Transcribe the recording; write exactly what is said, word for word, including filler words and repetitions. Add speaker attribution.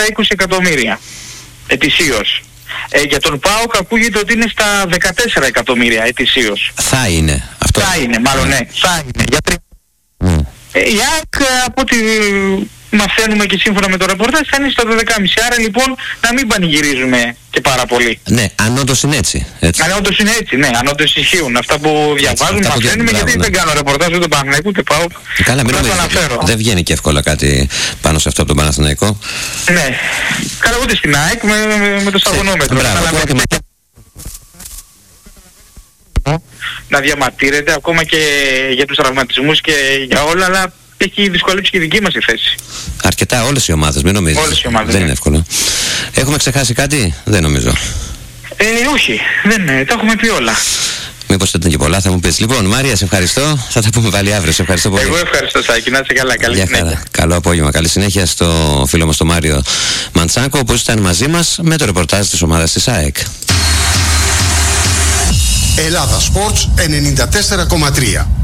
Speaker 1: στα είκοσι εκατομμύρια ετησίως. Ε, για τον ΠΑΟΚ ακούγεται ότι είναι στα δεκατέσσερα εκατομμύρια ετησίως.
Speaker 2: Θα είναι αυτό.
Speaker 1: Θα είναι, μάλλον ναι, θα είναι. Για τρι... mm. ε, η ΑΕΚ, από ό,τι μαθαίνουμε και σύμφωνα με το ρεπορτάζ, θα είναι στα δώδεκα και μισό. Άρα λοιπόν να μην πανηγυρίζουμε και πάρα πολύ.
Speaker 2: Ναι, αν όντως είναι έτσι. έτσι.
Speaker 1: Αν όντως είναι έτσι, ναι, αν όντως ισχύουν αυτά που διαβάζουμε, μαθαίνουμε, γιατί ναι. δεν κάνω ρεπορτάζ ούτε Παναθηναϊκού ούτε ΠΑΟΚ.
Speaker 2: Καλά, μην αναφέρω. Δεν βγαίνει και εύκολα κάτι πάνω σε αυτό από τον Παναθηναϊκό.
Speaker 1: Ναι. Καλά, ούτε στην ΑΕΚ με, με, με το σταγονόμετρο. Να διαμαρτύρεται ακόμα και για τους τραυματισμούς και για όλα, αλλά έχει δυσκολέψει και η δική μας η θέση.
Speaker 2: Αρκετά, όλες οι ομάδες, μην νομίζεις.
Speaker 1: Όλες οι ομάδες,
Speaker 2: δεν
Speaker 1: ναι.
Speaker 2: είναι εύκολο. Έχουμε ξεχάσει κάτι? Δεν νομίζω.
Speaker 1: Ε, όχι, δεν, τα έχουμε πει όλα.
Speaker 2: Μήπως ήταν και πολλά, θα μου πεις. Λοιπόν, Μάρια, σε ευχαριστώ. Θα τα πούμε πάλι αύριο. Σε ευχαριστώ πολύ.
Speaker 1: Εγώ ευχαριστώ, Σάκη. Να είσαι καλά. Καλή
Speaker 2: Γεια
Speaker 1: συνέχεια.
Speaker 2: χαρά. Καλό απόγευμα. Καλή συνέχεια στο φίλο μας τον Μάριο Μαντσάκο, που ήταν μαζί μας με το ρεπορτάζ της ομάδας της ΑΕΚ.
Speaker 3: Ελλάδα Sports ενενήντα τέσσερα κόμμα τρία.